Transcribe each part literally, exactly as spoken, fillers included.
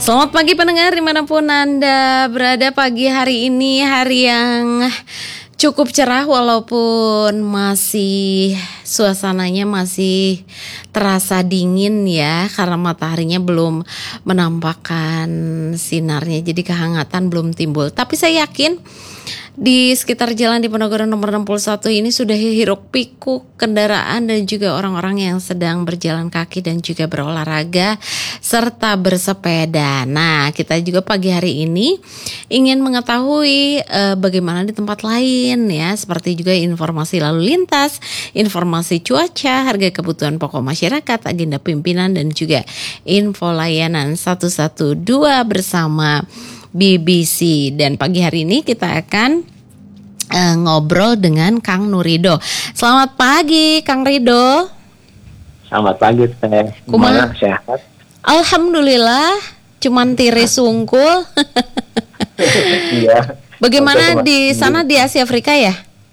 Selamat pagi pendengar dimanapun Anda berada. Pagi hari ini hari yang cukup cerah walaupun masih suasananya masih terasa dingin ya, karena mataharinya belum menampakkan sinarnya, jadi kehangatan belum timbul. Tapi saya yakin di sekitar jalan di Diponegoro nomor enam puluh satu ini sudah hiruk pikuk kendaraan dan juga orang-orang yang sedang berjalan kaki dan juga berolahraga serta bersepeda. Nah, kita juga pagi hari ini ingin mengetahui uh, bagaimana di tempat lain ya, seperti juga informasi lalu lintas, informasi cuaca, harga kebutuhan pokok masyarakat, agenda pimpinan dan juga info layanan satu satu dua bersama B B C. Dan pagi hari ini kita akan uh, ngobrol dengan Kang Nurido. Selamat pagi Kang Rido. Selamat pagi Teh. Kumaha? Sehat? Alhamdulillah, cuman tiris sungkul. Iya. Bagaimana di sana di Asia Afrika ya?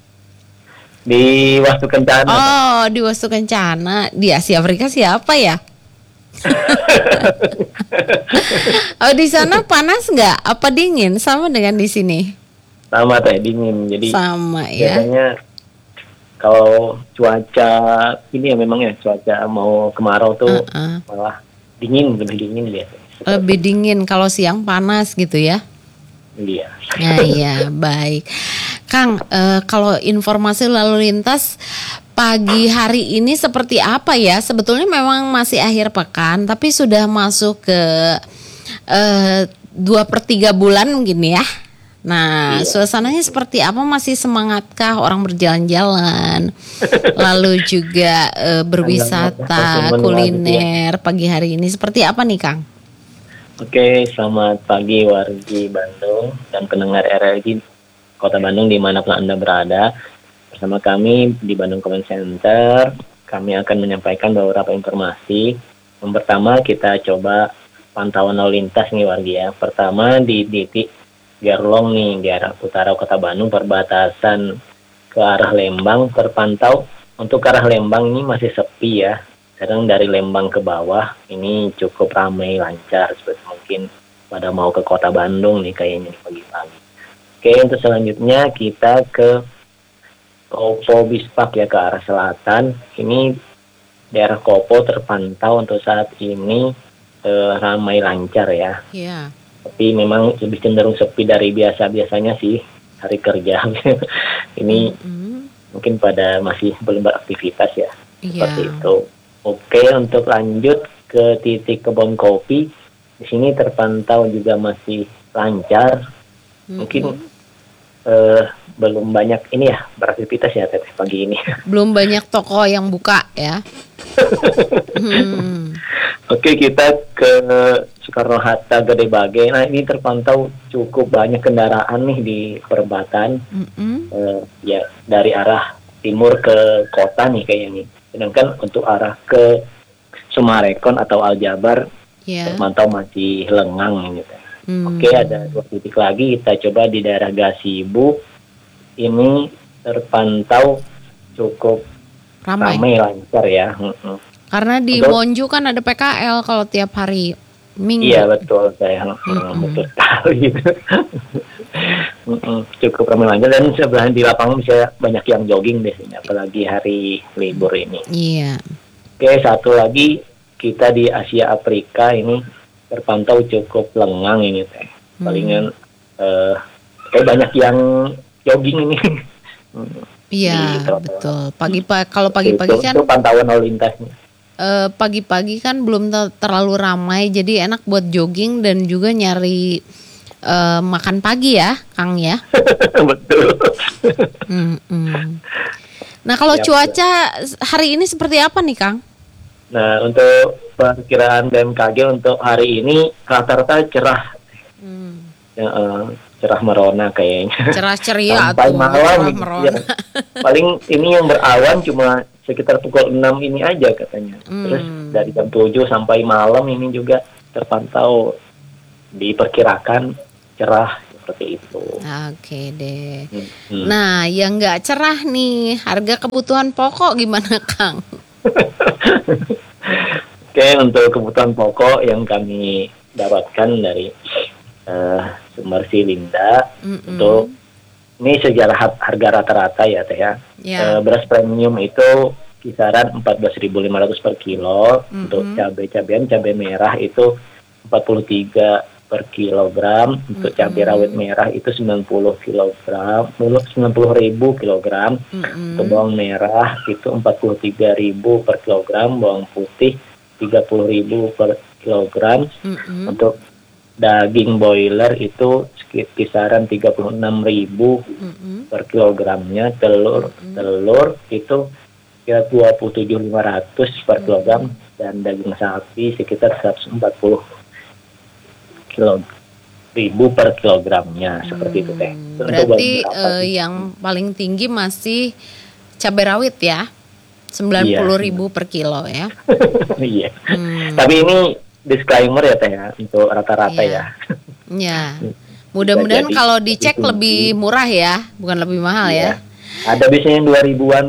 Di Wastu Kencana. Oh, di Wastu Kencana. Di Asia Afrika siapa ya? Oh, di sana panas nggak? Apa dingin? Sama dengan di sini? Sama Teh, dingin. Jadi sama ya. Biasanya kalau cuaca ini ya memang ya cuaca mau kemarau tuh uh-uh. malah dingin, lebih dingin biasanya. Lebih dingin, kalau siang panas gitu ya? Iya. Nah, iya, baik. Kang, uh, kalau informasi lalu lintas pagi hari ini seperti apa ya? Sebetulnya memang masih akhir pekan, tapi sudah masuk ke uh, dua per tiga bulan mungkin ya. Nah, iya. Suasananya seperti apa? Masih semangatkah orang berjalan-jalan? Lalu juga uh, berwisata, kuliner pagi hari ini seperti apa nih, Kang? Oke, selamat pagi wargi Bandung dan pendengar R L G Kota Bandung dimanapun Anda berada. Bersama kami di Bandung Comment Center, kami akan menyampaikan beberapa informasi. Yang pertama, kita coba pantauan lalu lintas nih wargi ya. Pertama di titik Gerlong nih, di arah utara Kota Bandung, perbatasan ke arah Lembang terpantau. Untuk ke arah Lembang ini masih sepi ya. Sekarang dari Lembang ke bawah ini cukup ramai lancar, seperti mungkin pada mau ke Kota Bandung nih kayaknya pagi-pagi. Oke, untuk selanjutnya kita ke Kopo Bispak ya, ke arah selatan. Ini daerah Kopo terpantau untuk saat ini eh, ramai lancar ya. Iya. Tapi memang lebih cenderung sepi dari biasa-biasanya sih hari kerja. Ini mm-hmm. mungkin pada masih belum beraktivitas ya. Iya. Seperti itu. Oke, untuk lanjut ke titik kebun kopi. Di sini terpantau juga masih lancar. Mm-hmm. Mungkin eh, belum banyak ini ya beraktivitas ya Teteh pagi ini. Belum banyak toko yang buka ya. hmm. Oke, kita ke Soekarno-Hatta Gede Bage. Nah, ini terpantau cukup banyak kendaraan nih di perbatasan. Mm-hmm. Uh, ya dari arah timur ke kota nih kayaknya nih. Sedangkan untuk arah ke Sumarekon atau Aljabar yeah. terpantau masih lengang gitu. Mm. Oke, ada dua titik lagi. Kita coba di daerah Gasibu. Ini terpantau cukup ramai, ramai lancar ya. Mm-mm. Karena di Untuk, Monju kan ada P K L kalau tiap hari Minggu. Iya betul, saya mm-hmm. betul sekali. Cukup ramai lancar dan sebelah di lapangan bisa banyak yang jogging deh, apalagi hari libur ini. Iya. Oke, satu lagi kita di Asia Afrika ini terpantau cukup lengang ini teh. Palingan mm. eh, kayak banyak yang jogging ini. Iya betul. Pagi-pagi kalau pagi-pagi kan. Itu pantauan lalu lintasnya. Uh, pagi-pagi kan belum ter- terlalu ramai, jadi enak buat jogging dan juga nyari uh, makan pagi ya, Kang ya. Betul. Mm-mm. Nah kalau ya, cuaca betul. Hari ini seperti apa nih, Kang? Nah untuk perkiraan B M K G untuk hari ini rata-rata cerah, hmm. ya, uh, cerah merona kayaknya. Cerah ceria sampai atau malam. merona. Ya. Paling ini yang berawan cuma sekitar pukul enam ini aja katanya. Hmm. Terus dari jam tujuh sampai malam ini juga terpantau diperkirakan cerah seperti itu. Oke deh. Hmm. Nah, yang nggak cerah nih, harga kebutuhan pokok gimana, Kang? Oke, untuk kebutuhan pokok yang kami dapatkan dari uh, sumber si Linda. Mm-mm. Untuk ini sejarah harga rata-rata ya Teh ya. Ya. Uh, beras premium itu kisaran empat belas ribu lima ratus per kilo. Mm-mm. Untuk cabai-cabean, cabai merah itu empat puluh tiga per kilogram. Untuk Mm-mm. cabai rawit merah itu sembilan puluh kilogram, sembilan puluh ribu kilogram. Mm-mm. Untuk bawang merah itu empat puluh tiga ribu per kilogram, bawang putih tiga puluh ribu per kilogram. Mm-mm. Untuk daging broiler itu kisaran tiga puluh enam ribu Mm-mm. per kilogramnya. Telur Mm-mm. telur itu ya dua puluh tujuh ribu lima ratus per kilogram, dan daging sapi sekitar seratus empat puluh kilo ribu per kilogramnya, seperti itu Teh. Hmm, Untuk berarti beberapa eh, sih. yang paling tinggi masih cabai rawit ya, sembilan puluh ribu per kilo ya. Iya. Hmm, Tapi ini disclaimer ya Teh ya, untuk rata-rata Iya. ya. ya. Mudah-mudahan Jadi, kalau dicek itu- lebih murah ya, bukan lebih mahal Iya. ya. Ada biasanya dua ribuan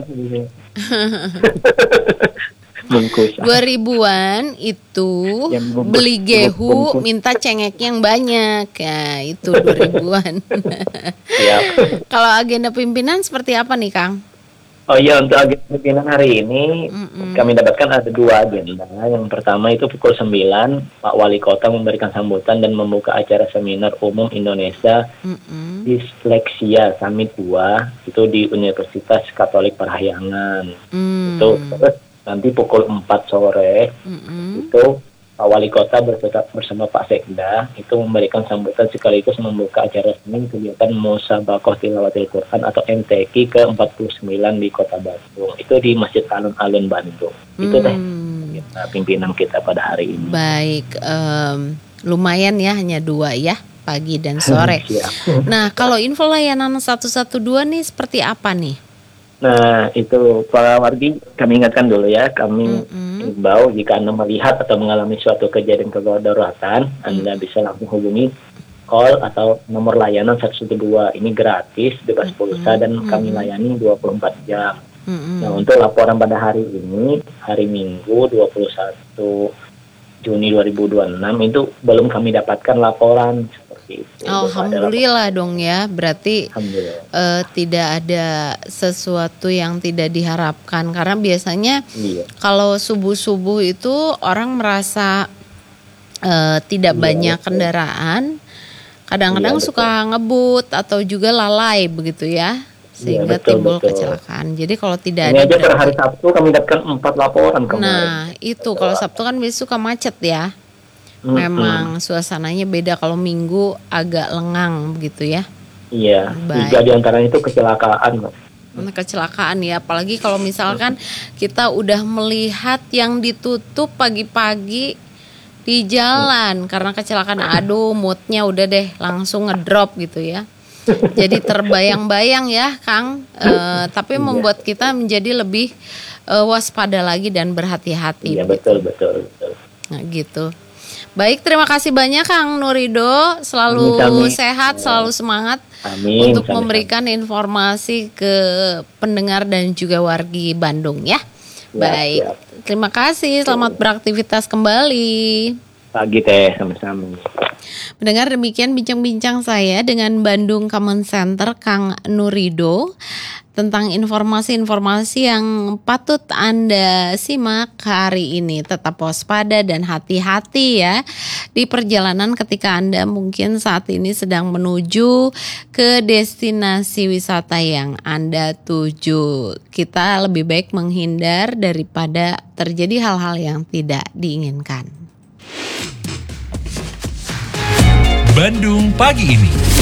bungkus. Dua ribuan itu Yang bungkus- beli gehu bungkus. minta cengek yang banyak ya, itu dua ribuan. Siap. Kalau agenda pimpinan seperti apa nih Kang? Oh iya, untuk agenda pimpinan hari ini Mm-mm. kami dapatkan ada dua agenda. Yang pertama itu pukul sembilan, Pak Wali Kota memberikan sambutan dan membuka acara seminar umum Indonesia Mm-mm. Disleksia Summit dua, itu di Universitas Katolik Parahyangan. Hmm. Itu terus nanti pukul empat sore Mm-mm. itu Pak Wali Kota bersama, bersama Pak Sekda itu memberikan sambutan sekaligus membuka acara resmi kegiatan Musabaqah Tilawatil Quran atau M T Q ke empat puluh sembilan di Kota Bandung. Itu di Masjid Alun-Alun Bandung. Itu Teh Hmm. kita, pimpinan kita pada hari ini. Baik, em, lumayan ya, hanya dua ya, pagi dan sore. Siap. Nah, kalau info layanan satu satu dua nih seperti apa nih? Nah, itu para wargi kami ingatkan dulu ya, kami Mm-mm. himbau jika Anda melihat atau mengalami suatu kejadian kedaruratan, Anda bisa langsung hubungi call atau nomor layanan satu satu dua. Ini gratis, bebas pulsa, dan kami layani dua puluh empat jam. Mm-mm. Nah, untuk laporan pada hari ini, hari Minggu dua puluh satu Juni dua ribu dua puluh enam itu belum kami dapatkan laporan seperti itu. Belum ada Alhamdulillah dong ya, berarti laporan. Alhamdulillah. eh, tidak ada sesuatu yang tidak diharapkan, karena biasanya Iya. kalau subuh-subuh itu orang merasa eh, tidak Iya, banyak betul. kendaraan, kadang-kadang Iya, betul. suka ngebut atau juga lalai begitu ya, sehingga betul, timbul betul. kecelakaan. Jadi kalau tidak Ini ada aja per berarti- hari Sabtu kami dapatkan empat laporan kemarin. nah itu kalau Sabtu kan biasanya suka macet ya. Mm-mm. Memang suasananya beda, kalau Minggu agak lengang begitu ya. Iya, Baik. tiga diantaranya itu kecelakaan, Mbak. Nah, kecelakaan ya, apalagi kalau misalkan kita udah melihat yang ditutup pagi-pagi di jalan karena kecelakaan, aduh moodnya udah deh langsung ngedrop gitu ya. Jadi terbayang-bayang ya Kang, Eh, tapi Iya. membuat kita menjadi lebih eh, waspada lagi dan berhati-hati. Iya, begitu. betul, betul, betul. Nah gitu. Baik, terima kasih banyak Kang Nurido, selalu Sami-sami. sehat, selalu semangat Amin. untuk Sami-sami. memberikan informasi ke pendengar dan juga wargi Bandung ya. Siap, Baik, siap. terima kasih, selamat beraktivitas kembali. Pagi Teh, sama-sama. Mendengar demikian bincang-bincang saya dengan Bandung Common Center Kang Nurido tentang informasi-informasi yang patut Anda simak hari ini. Tetap waspada dan hati-hati ya di perjalanan ketika Anda mungkin saat ini sedang menuju ke destinasi wisata yang Anda tuju. Kita lebih baik menghindar daripada terjadi hal-hal yang tidak diinginkan. Bandung pagi ini.